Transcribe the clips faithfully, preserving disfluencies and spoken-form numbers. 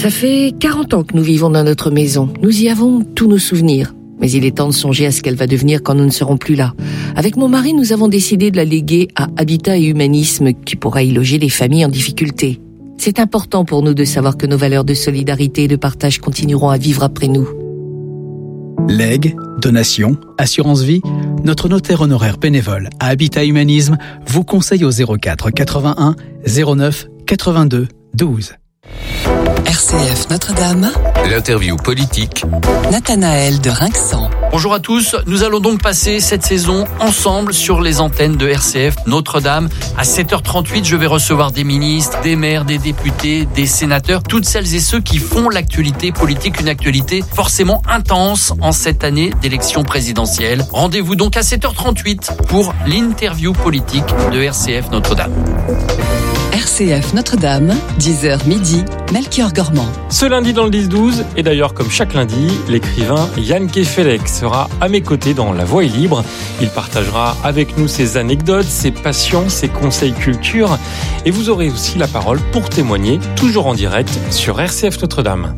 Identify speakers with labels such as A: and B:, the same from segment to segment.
A: Ça fait quarante ans que nous vivons dans notre maison. Nous y avons tous nos souvenirs. Mais il est temps de songer à ce qu'elle va devenir quand nous ne serons plus là. Avec mon mari, nous avons décidé de la léguer à Habitat et Humanisme, qui pourra y loger les familles en difficulté. C'est important pour nous de savoir que nos valeurs de solidarité et de partage continueront à vivre après nous.
B: Legs, donations, assurance vie, notre notaire honoraire bénévole à Habitat Humanisme vous conseille au zéro quatre quatre-vingt-un zéro neuf quatre-vingt-deux douze.
C: R C F Notre-Dame.
D: L'interview politique.
C: Nathanaël de Rinxan.
E: Bonjour à tous, nous allons donc passer cette saison ensemble sur les antennes de R C F Notre-Dame. À sept heures trente-huit, je vais recevoir des ministres, des maires, des députés, des sénateurs, toutes celles et ceux qui font l'actualité politique, une actualité forcément intense en cette année d'élection présidentielle. Rendez-vous donc à sept heures trente-huit pour l'interview politique de R C F Notre-Dame.
C: R C F Notre-Dame, dix heures midi, Melchior Gormand.
F: Ce lundi dans le dix douze, et d'ailleurs comme chaque lundi, l'écrivain Jan Kefelec sera à mes côtés dans La Voix est libre. Il partagera avec nous ses anecdotes, ses passions, ses conseils culture. Et vous aurez aussi la parole pour témoigner, toujours en direct sur R C F Notre-Dame.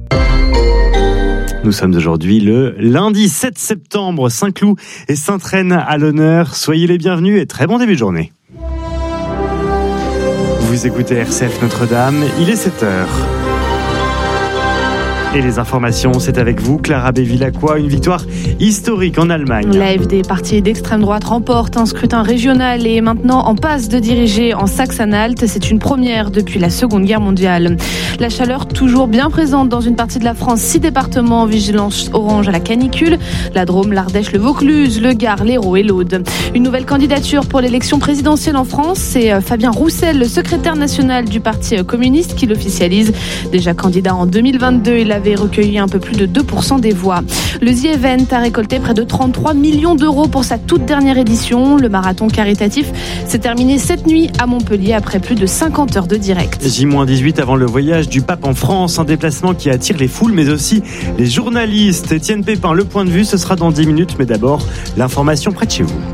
G: Nous sommes aujourd'hui le lundi sept septembre, Saint-Cloud et Sainte-Reine à l'honneur. Soyez les bienvenus et très bon début de journée. Vous écoutez R C F Notre-Dame, il est sept heures. Et les informations, c'est avec vous, Clara Bévilacqua, une victoire historique en Allemagne.
H: L'A F D, parti d'extrême droite, remporte un scrutin régional et est maintenant en passe de diriger en Saxe-Anhalt. C'est une première depuis la Seconde Guerre mondiale. La chaleur toujours bien présente dans une partie de la France. Six départements en vigilance orange à la canicule. La Drôme, l'Ardèche, le Vaucluse, le Gard, l'Hérault et l'Aude. Une nouvelle candidature pour l'élection présidentielle en France. C'est Fabien Roussel, le secrétaire national du Parti communiste, qui l'officialise. Déjà candidat en deux mille vingt-deux, il avait recueilli un peu plus de deux pour cent des voix. Le The Event a récolté près de trente-trois millions d'euros pour sa toute dernière édition. Le marathon caritatif s'est terminé cette nuit à Montpellier après plus de cinquante heures de direct.
G: J dix-huit avant le voyage du pape en France, un déplacement qui attire les foules mais aussi les journalistes. Étienne Pépin, le point de vue, ce sera dans dix minutes, mais d'abord l'information près de chez vous.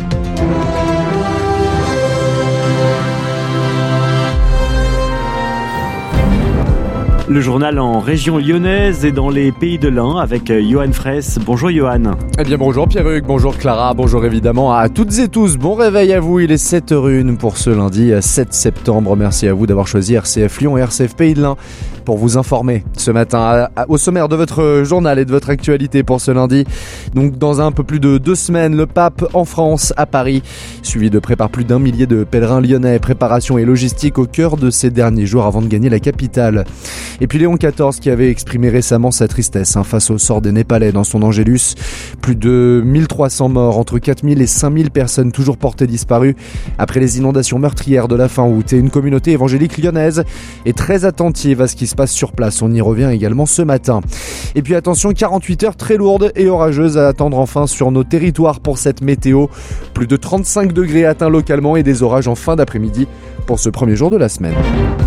G: Le journal en région lyonnaise et dans les pays de l'Ain avec Johan Fraisse. Bonjour Johan.
I: Eh bien bonjour Pierre-Hugues, bonjour Clara, bonjour évidemment à toutes et tous. Bon réveil à vous, il est sept heures zéro un pour ce lundi sept septembre. Merci à vous d'avoir choisi R C F Lyon et R C F Pays de l'Ain pour vous informer ce matin à, à, au sommaire de votre journal et de votre actualité pour ce lundi. Donc dans un peu plus de deux semaines, le pape en France à Paris, suivi de près par plus d'un millier de pèlerins lyonnais. Préparation et logistique au cœur de ces derniers jours avant de gagner la capitale. Et puis Léon quatorze qui avait exprimé récemment sa tristesse hein, face au sort des Népalais dans son Angélus. Plus de mille trois cents morts, entre quatre mille et cinq mille personnes toujours portées disparues après les inondations meurtrières de la fin août. Et une communauté évangélique lyonnaise est très attentive à ce qui se passe sur place. On y revient également ce matin. Et puis attention, quarante-huit heures très lourdes et orageuses à attendre enfin sur nos territoires pour cette météo. Plus de trente-cinq degrés atteints localement et des orages en fin d'après-midi pour ce premier jour de la semaine.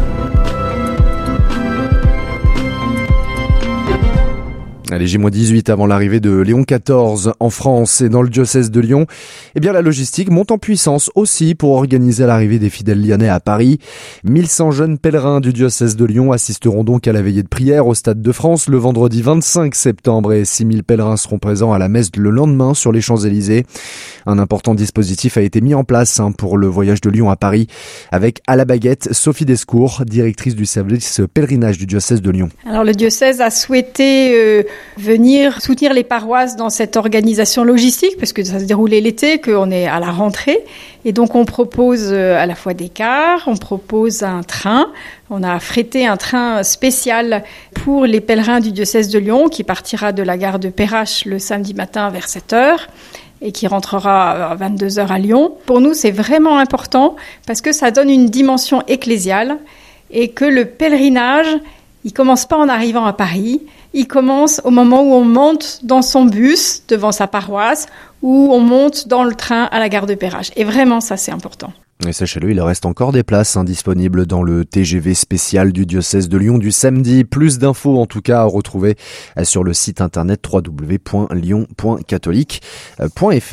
I: Allez, J dix-huit avant l'arrivée de Léon quatorze en France et dans le diocèse de Lyon. Eh bien, la logistique monte en puissance aussi pour organiser l'arrivée des fidèles lyonnais à Paris. mille cent jeunes pèlerins du diocèse de Lyon assisteront donc à la veillée de prière au Stade de France le vendredi vingt-cinq septembre et six mille pèlerins seront présents à la messe le lendemain sur les Champs-Élysées. Un important dispositif a été mis en place hein, pour le voyage de Lyon à Paris avec à la baguette Sophie Descours, directrice du service pèlerinage du diocèse de Lyon.
J: Alors le diocèse a souhaité euh, venir soutenir les paroisses dans cette organisation logistique parce que ça se déroulait l'été, qu'on est à la rentrée et donc on propose à la fois des cars, on propose un train, on a affrété un train spécial pour les pèlerins du diocèse de Lyon qui partira de la gare de Perrache le samedi matin vers sept heures et qui rentrera à vingt-deux heures à Lyon. Pour nous, c'est vraiment important parce que ça donne une dimension ecclésiale et que le pèlerinage, il commence pas en arrivant à Paris, il commence au moment où on monte dans son bus devant sa paroisse ou on monte dans le train à la gare de Perrache. Et vraiment, ça, c'est important.
I: Et sachez-le, il reste encore des places hein, disponibles dans le T G V spécial du diocèse de Lyon du samedi. Plus d'infos en tout cas à retrouver sur le site internet w w w point lyon point catholique point f r.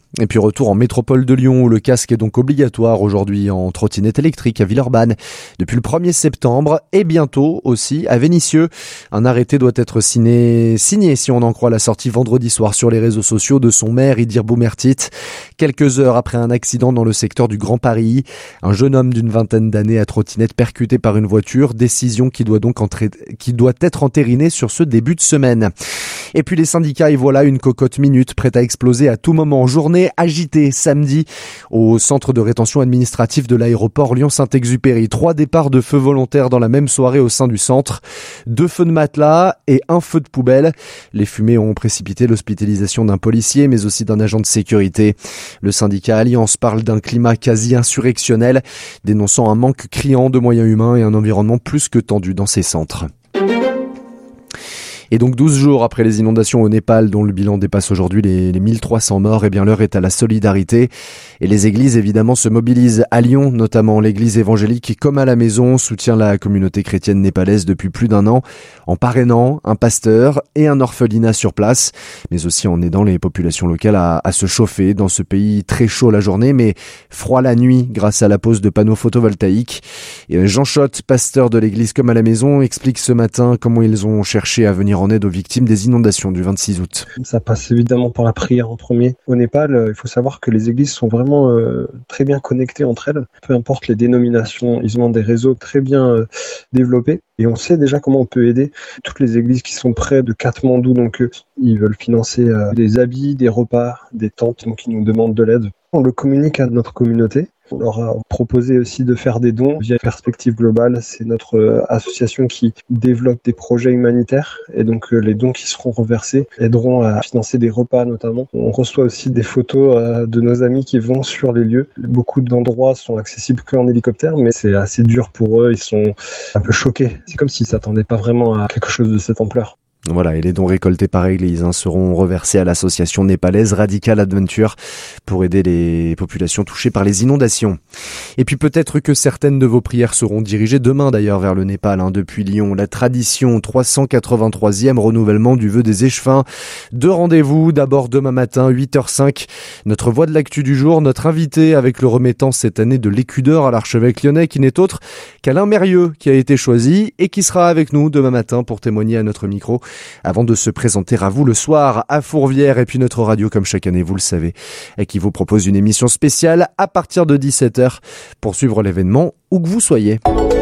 I: Et puis retour en métropole de Lyon où le casque est donc obligatoire aujourd'hui en trottinette électrique à Villeurbanne depuis le premier septembre et bientôt aussi à Vénissieux. Un arrêté doit être signé, signé si on en croit la sortie vendredi soir sur les réseaux sociaux de son maire Idir Boumertit. Quelques heures après un accident dans le secteur du Grand Paris, un jeune homme d'une vingtaine d'années à trottinette percuté par une voiture, décision qui doit donc entrer, qui doit être entérinée sur ce début de semaine. Et puis les syndicats, et voilà une cocotte minute prête à exploser à tout moment. Journée agité samedi au centre de rétention administrative de l'aéroport Lyon-Saint-Exupéry. Trois départs de feux volontaires dans la même soirée au sein du centre. Deux feux de matelas et un feu de poubelle. Les fumées ont précipité l'hospitalisation d'un policier mais aussi d'un agent de sécurité. Le syndicat Alliance parle d'un climat quasi insurrectionnel, dénonçant un manque criant de moyens humains et un environnement plus que tendu dans ces centres. Et donc douze jours après les inondations au Népal, dont le bilan dépasse aujourd'hui les, les mille trois cents morts, eh bien l'heure est à la solidarité. Et les églises évidemment se mobilisent à Lyon, notamment l'église évangélique qui, comme à la maison, soutient la communauté chrétienne népalaise depuis plus d'un an, en parrainant un pasteur et un orphelinat sur place, mais aussi en aidant les populations locales à, à se chauffer dans ce pays très chaud la journée, mais froid la nuit grâce à la pose de panneaux photovoltaïques. Et Jean Chotte, pasteur de l'église comme à la maison, explique ce matin comment ils ont cherché à venir en aide aux victimes des inondations du vingt-six août.
K: Ça passe évidemment par la prière en premier. Au Népal, il faut savoir que les églises sont vraiment euh, très bien connectées entre elles. Peu importe les dénominations, ils ont des réseaux très bien euh, développés. Et on sait déjà comment on peut aider toutes les églises qui sont près de Katmandou. Donc euh, ils veulent financer euh, des habits, des repas, des tentes, donc ils nous demandent de l'aide. On le communique à notre communauté. On leur a proposé aussi de faire des dons via Perspective Globale. C'est notre euh, association qui développe des projets humanitaires. Et donc euh, les dons qui seront reversés aideront à financer des repas notamment. On reçoit aussi des photos euh, de nos amis qui vont sur les lieux. Beaucoup d'endroits sont accessibles qu'en hélicoptère, mais c'est assez dur pour eux. Ils sont un peu choqués. C'est comme s'ils ne s'attendaient pas vraiment à quelque chose de cette ampleur.
I: Voilà, et les dons récoltés par église hein, seront reversés à l'association népalaise Radical Adventure pour aider les populations touchées par les inondations. Et puis peut-être que certaines de vos prières seront dirigées demain d'ailleurs vers le Népal. Hein, depuis Lyon, la tradition trois cent quatre-vingt-troisième renouvellement du vœu des échevins. Deux rendez-vous, d'abord demain matin, huit heures cinq. Notre voix de l'actu du jour, notre invité avec le remettant cette année de l'écu d'or à l'archevêque lyonnais qui n'est autre qu'Alain Mérieux qui a été choisi et qui sera avec nous demain matin pour témoigner à notre micro. Avant de se présenter à vous le soir à Fourvière et puis notre radio comme chaque année vous le savez et qui vous propose une émission spéciale à partir de dix-sept heures pour suivre l'événement où que vous soyez.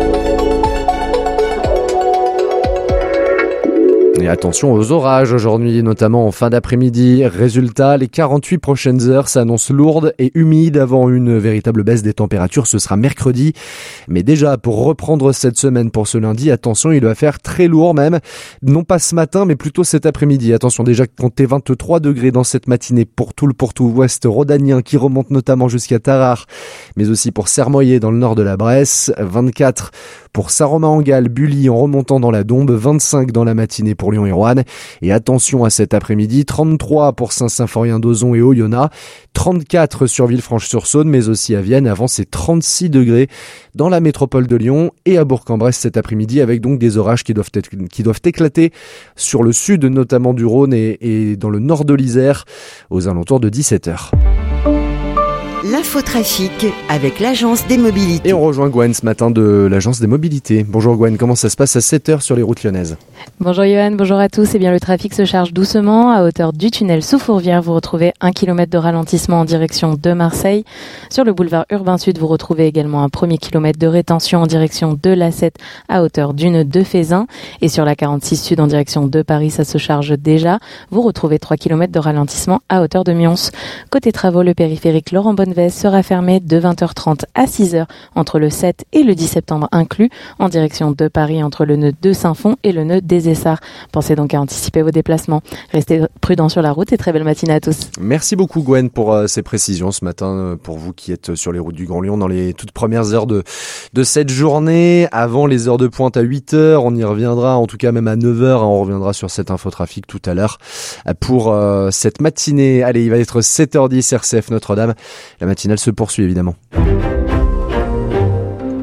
I: Et attention aux orages aujourd'hui, notamment en fin d'après-midi. Résultat, les quarante-huit prochaines heures s'annoncent lourdes et humides avant une véritable baisse des températures. Ce sera mercredi. Mais déjà, pour reprendre cette semaine pour ce lundi, attention, il va faire très lourd même. Non pas ce matin, mais plutôt cet après-midi. Attention, déjà comptez vingt-trois degrés dans cette matinée pour tout le Portou-Ouest rhodanien qui remonte notamment jusqu'à Tarare, mais aussi pour Sermoyer dans le nord de la Bresse. vingt-quatre pour Saint-Romain-en-Galles, Bully en remontant dans la Dombe. vingt-cinq dans la matinée pour Lyon et Roanne. Et attention à cet après-midi, trente-trois pour Saint-Symphorien-d'Ozon et Oyonnax, trente-quatre sur Villefranche-sur-Saône, mais aussi à Vienne. Avant, c'est trente-six degrés dans la métropole de Lyon et à Bourg-en-Bresse cet après-midi, avec donc des orages qui doivent, être, qui doivent éclater sur le sud, notamment du Rhône et, et dans le nord de l'Isère, aux alentours de dix-sept heures.
L: L'infotrafic avec l'Agence des Mobilités.
I: Et on rejoint Gwen ce matin de l'Agence des Mobilités. Bonjour Gwen, comment ça se passe à sept heures sur les routes lyonnaises ?
M: Bonjour Johan, bonjour à tous. Eh bien, le trafic se charge doucement. À hauteur du tunnel sous Fourvière, vous retrouvez un kilomètre de ralentissement en direction de Marseille. Sur le boulevard Urbain Sud, vous retrouvez également un premier kilomètre de rétention en direction de l'A sept à hauteur du nœud de Fézin. Et sur la quarante-six Sud en direction de Paris, ça se charge déjà. Vous retrouvez trois kilomètres de ralentissement à hauteur de Mions. Côté travaux, le périphérique Laurent Bonnevesse sera fermé de vingt heures trente à six heures entre le sept et le dix septembre inclus, en direction de Paris entre le nœud de Saint-Fond et le nœud des Essarts. Pensez donc à anticiper vos déplacements. Restez prudents sur la route et très belle matinée à tous.
I: Merci beaucoup Gwen pour euh, ces précisions ce matin, euh, pour vous qui êtes sur les routes du Grand Lyon dans les toutes premières heures de, de cette journée, avant les heures de pointe à huit heures. On y reviendra, en tout cas même à neuf heures, hein, on reviendra sur cet infotrafic tout à l'heure pour euh, cette matinée. Allez, il va être sept heures dix, R C F Notre-Dame. La matinale se poursuit évidemment.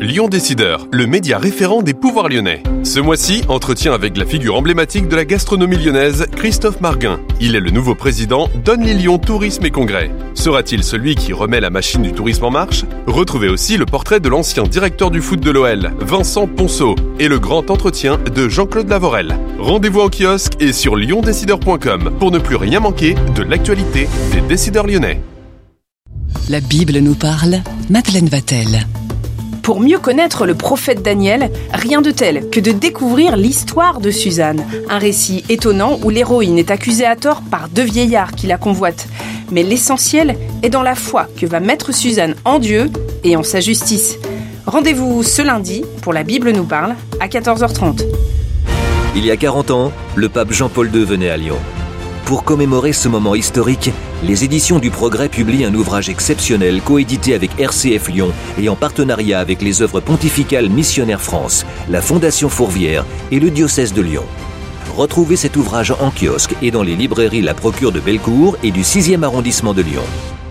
N: Lyon Décideur, le média référent des pouvoirs lyonnais. Ce mois-ci, entretien avec la figure emblématique de la gastronomie lyonnaise, Christophe Marguin. Il est le nouveau président d'Only Lyon Tourisme et Congrès. Sera-t-il celui qui remet la machine du tourisme en marche ? Retrouvez aussi le portrait de l'ancien directeur du foot de l'O L, Vincent Ponceau, et le grand entretien de Jean-Claude Lavorel. Rendez-vous en kiosque et sur lyon décideur point com pour ne plus rien manquer de l'actualité des décideurs lyonnais.
C: La Bible nous parle, Madeleine Vatel.
O: Pour mieux connaître le prophète Daniel, rien de tel que de découvrir l'histoire de Suzanne. Un récit étonnant où l'héroïne est accusée à tort par deux vieillards qui la convoitent. Mais l'essentiel est dans la foi que va mettre Suzanne en Dieu et en sa justice. Rendez-vous ce lundi pour La Bible nous parle à quatorze heures trente.
P: Il y a quarante ans, le pape Jean-Paul deux venait à Lyon. Pour commémorer ce moment historique, les éditions du Progrès publient un ouvrage exceptionnel coédité avec R C F Lyon et en partenariat avec les œuvres pontificales Missionnaires France, la Fondation Fourvière et le diocèse de Lyon. Retrouvez cet ouvrage en kiosque et dans les librairies La Procure de Bellecour et du sixième arrondissement de Lyon.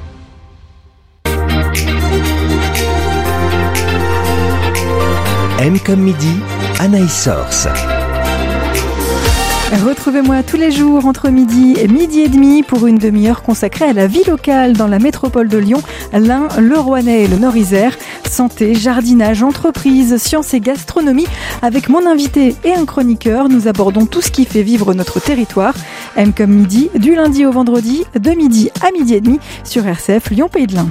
Q: M comme midi, Anaïs Source.
R: Retrouvez-moi tous les jours entre midi et midi et demi pour une demi-heure consacrée à la vie locale dans la métropole de Lyon, l'Ain, le Rouennais et le Nord-Isère. Santé, jardinage, entreprise, sciences et gastronomie. Avec mon invité et un chroniqueur, nous abordons tout ce qui fait vivre notre territoire. M comme midi, du lundi au vendredi, de midi à midi et demi sur R C F Lyon Pays de l'Ain.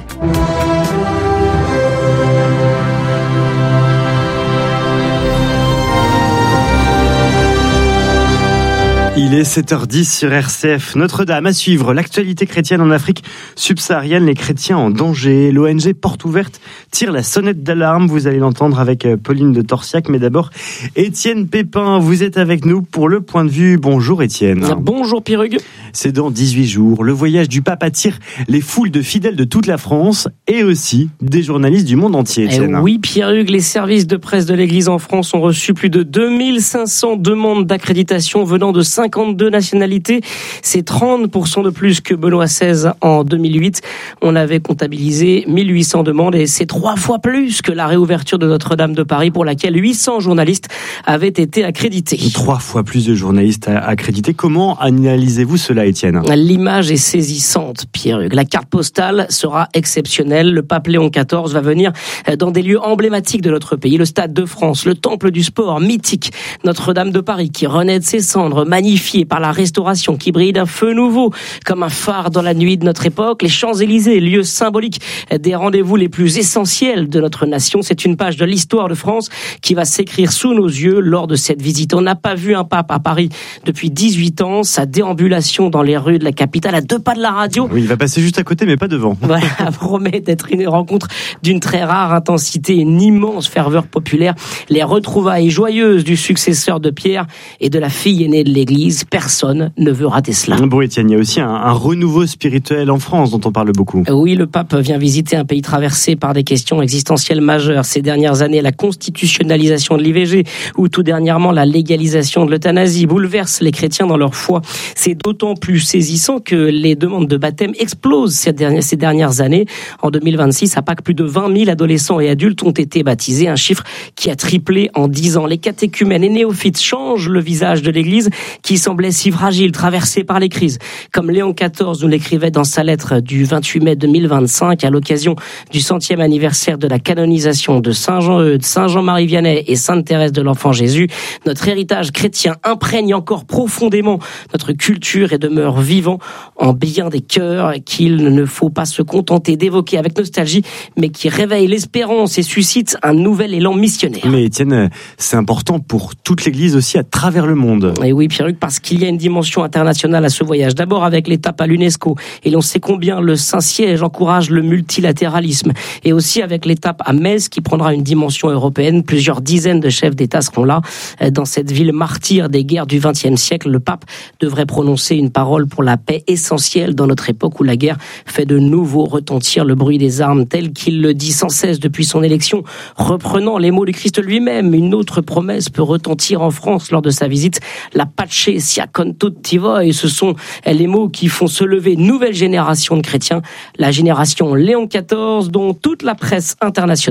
G: Il est sept heures dix sur R C F. Notre-Dame à suivre. L'actualité chrétienne en Afrique subsaharienne, les chrétiens en danger. L'O N G Porte Ouverte tire la sonnette d'alarme. Vous allez l'entendre avec Pauline de Torsiac. Mais d'abord, Étienne Pépin, vous êtes avec nous pour le point de vue. Bonjour Étienne.
S: Bonjour Pierrugue.
G: C'est dans dix-huit jours. Le voyage du pape attire les foules de fidèles de toute la France et aussi des journalistes du monde entier, Étienne.
S: Eh oui Pierrugue, les services de presse de l'Église en France ont reçu plus de deux mille cinq cents demandes d'accréditation venant de cinquante-deux nationalités. C'est trente pour cent de plus que Benoît seize en deux mille huit. On avait comptabilisé mille huit cents demandes et c'est trois fois plus que la réouverture de Notre-Dame de Paris pour laquelle huit cents journalistes avaient été accrédités.
G: Trois fois plus de journalistes accrédités. Comment analysez-vous cela, Étienne ?
S: L'image est saisissante, Pierrugue. La carte postale sera exceptionnelle. Le pape Léon quatorze va venir dans des lieux emblématiques de notre pays. Le Stade de France, le Temple du Sport, mythique. Notre-Dame de Paris qui renaît de ses cendres, magnifiée par la restauration, qui brille d'un feu nouveau, comme un phare dans la nuit de notre époque. Les Champs-Élysées, lieu symbolique des rendez-vous les plus essentiels de notre nation. C'est une page de l'histoire de France qui va s'écrire sous nos yeux lors de cette visite. On n'a pas vu un pape à Paris depuis dix-huit ans. Sa déambulation dans les rues de la capitale, à deux pas de la radio.
G: Oui, il va passer juste à côté, mais pas devant.
S: Voilà, promet d'être une rencontre d'une très rare intensité, une immense ferveur populaire. Les retrouvailles joyeuses du successeur de Pierre et de la fille aînée de l'Église. Personne ne veut rater cela.
G: Bon, Étienne, il y a aussi un, un renouveau spirituel en France dont on parle beaucoup.
S: Oui, le pape vient visiter un pays traversé par des questions existentielles majeures. Ces dernières années, la constitutionnalisation de l'I V G ou tout dernièrement la légalisation de l'euthanasie bouleverse les chrétiens dans leur foi. C'est d'autant plus saisissant que les demandes de baptême explosent ces dernières, ces dernières années. En deux mille vingt-six, à Pâques, plus de vingt mille adolescents et adultes ont été baptisés, un chiffre qui a triplé en dix ans. Les catéchumènes et néophytes changent le visage de l'Église qui semblait si fragile, traversée par les crises. Comme Léon quatorze nous l'écrivait dans sa lettre du vingt-huit mai deux mille vingt-cinq à l'occasion du centième anniversaire de la canonisation de Saint Jean-Eudes, Saint Jean-Marie Vianney et Sainte Thérèse de l'Enfant Jésus, notre héritage chrétien imprègne encore profondément notre culture et demeure vivant en bien des cœurs qu'il ne faut pas se contenter d'évoquer avec nostalgie, mais qui réveille l'espérance et suscite un nouvel élan missionnaire.
G: Mais Étienne, c'est important pour toute l'Église aussi à travers le monde.
S: Et oui, Pierruc, parce qu'il y a une dimension internationale à ce voyage. D'abord avec l'étape à l'UNESCO, et l'on sait combien le Saint-Siège encourage le multilatéralisme, et aussi avec l'étape à Metz qui prendra une dimension européenne. Plusieurs dizaines de chefs d'État seront là. Dans cette ville martyre des guerres du vingtième siècle, le pape devrait prononcer une parole pour la paix essentielle dans notre époque où la guerre fait de nouveau retentir le bruit des armes, tel qu'il le dit sans cesse depuis son élection, reprenant les mots du Christ lui-même. Une autre promesse peut retentir en France lors de sa visite, la pace sia con tutti voi, et ce sont les mots qui font se lever une nouvelle génération de chrétiens, la génération Léon quatorze, dont toute la presse internationale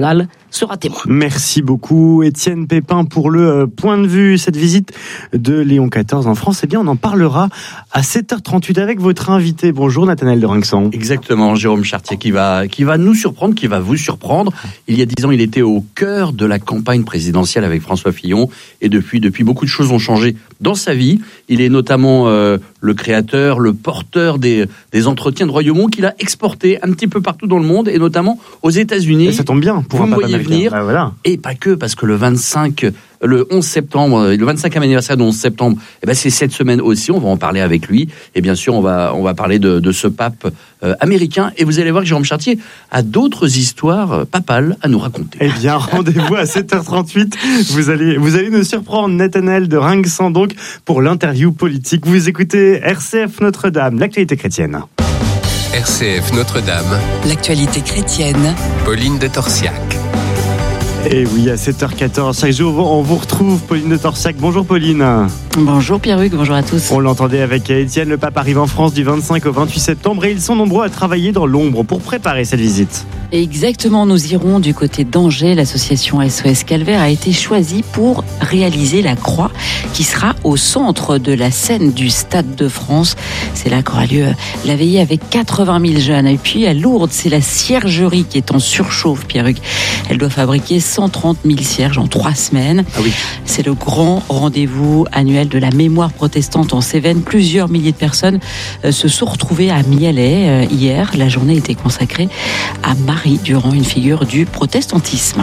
S: sera témoin.
G: Merci beaucoup Étienne Pépin pour le euh, point de vue. Cette visite de Léon quatorze en France, eh bien on en parlera à sept heures trente-huit avec votre invité. Bonjour Nathanaël de Rinxan.
E: Exactement, Jérôme Chartier qui va, qui va nous surprendre, qui va vous surprendre. Il y a dix ans, il était au cœur de la campagne présidentielle avec François Fillon et depuis, depuis beaucoup de choses ont changé dans sa vie. Il est notamment euh, le créateur, le porteur des, des entretiens de Royaumont qu'il a exportés un petit peu partout dans le monde et notamment aux États-Unis.
G: Et ça tombe bien pour
E: vous
G: un
E: me
G: papa
E: voyez
G: américain.
E: venir.
G: Bah, voilà.
E: Et pas que, parce que le vingt-cinq, le onze septembre, le vingt-cinquième anniversaire du onze septembre, eh ben c'est cette semaine aussi. On va en parler avec lui. Et bien sûr, on va, on va parler de, de ce pape euh, américain. Et vous allez voir que Jérôme Chartier a d'autres histoires euh, papales à nous raconter.
G: Eh bien, rendez-vous à sept heures trente-huit. Vous allez, vous allez nous surprendre, Nathanaël de Rinxan, donc, pour l'interview politique. Vous écoutez R C F Notre-Dame, l'actualité chrétienne.
D: R C F Notre-Dame,
C: l'actualité chrétienne,
D: Pauline de Torsiac.
G: Et oui, à sept heures quatorze, chaque jour, on vous retrouve, Pauline de Torsiac. Bonjour Pauline.
T: Bonjour Pierre-Hugues, bonjour à tous.
G: On l'entendait avec Étienne, le pape arrive en France du vingt-cinq au vingt-huit septembre et ils sont nombreux à travailler dans l'ombre pour préparer cette visite.
T: Exactement, nous irons du côté d'Angers. L'association S O S Calvaire a été choisie pour réaliser la croix qui sera au centre de la scène du Stade de France. C'est là qu'aura lieu la veillée avec quatre-vingt mille jeunes. Et puis à Lourdes, c'est la ciergerie qui est en surchauffe, Pierre-Hugues. Elle doit fabriquer cent trente mille cierges en trois semaines.
G: Ah oui.
T: C'est le grand rendez-vous annuel de la mémoire protestante en Cévennes. Plusieurs milliers de personnes se sont retrouvées à Mialet hier. La journée était consacrée à Marie durant une figure du protestantisme.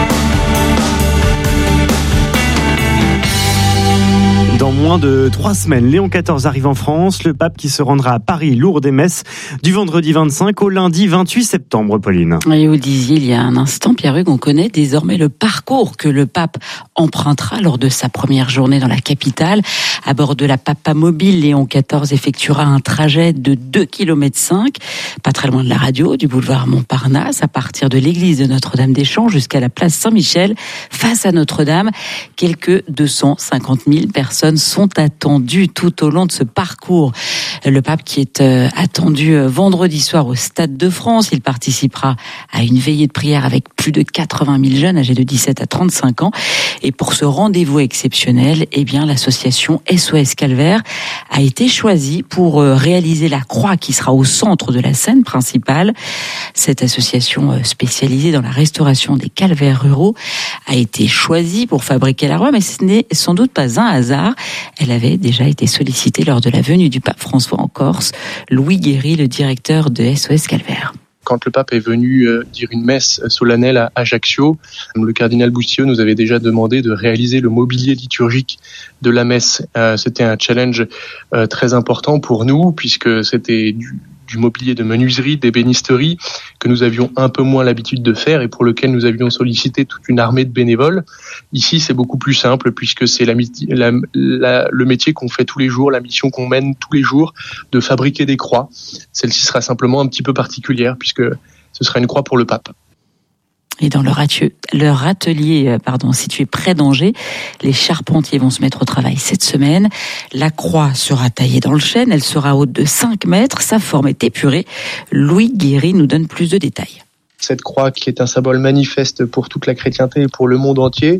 G: Dans moins de trois semaines, Léon quatorze arrive en France, le pape qui se rendra à Paris, Lourdes et Metz, du vendredi vingt-cinq au lundi vingt-huit septembre, Pauline.
T: Et vous disiez il y a un instant, Pierre-Hugues, on connaît désormais le parcours que le pape empruntera lors de sa première journée dans la capitale. À bord de la Papa Mobile, Léon quatorze effectuera un trajet de deux virgule cinq kilomètres, pas très loin de la radio, du boulevard Montparnasse, à partir de l'église de Notre-Dame-des-Champs jusqu'à la place Saint-Michel, face à Notre-Dame. Quelques deux cent cinquante mille personnes sont attendues tout au long de ce parcours. Le pape qui est attendu vendredi soir au Stade de France, il participera à une veillée de prière avec plus de quatre-vingt mille jeunes âgés de dix-sept à trente-cinq ans. Et pour ce rendez-vous exceptionnel, eh bien, l'association S O S Calvaire a été choisie pour réaliser la croix qui sera au centre de la scène principale. Cette association spécialisée dans la restauration des calvaires ruraux a été choisie pour fabriquer la croix, mais ce n'est sans doute pas un hasard. Elle avait déjà été sollicitée lors de la venue du pape François en Corse. Louis Guéry, le directeur de S O S Calvaire.
U: Quand le pape est venu dire une messe solennelle à Ajaccio, le cardinal Boustiau nous avait déjà demandé de réaliser le mobilier liturgique de la messe. C'était un challenge très important pour nous, puisque c'était du du mobilier de menuiserie, d'ébénisterie, que nous avions un peu moins l'habitude de faire et pour lequel nous avions sollicité toute une armée de bénévoles. Ici, c'est beaucoup plus simple puisque c'est la, la, la, le métier qu'on fait tous les jours, la mission qu'on mène tous les jours de fabriquer des croix. Celle-ci sera simplement un petit peu particulière puisque ce sera une croix pour le pape.
T: Et dans leur atelier, leur atelier pardon, situé près d'Angers, les charpentiers vont se mettre au travail cette semaine. La croix sera taillée dans le chêne, elle sera haute de cinq mètres, sa forme est épurée. Louis Guéry nous donne plus de détails.
U: Cette croix qui est un symbole manifeste pour toute la chrétienté et pour le monde entier,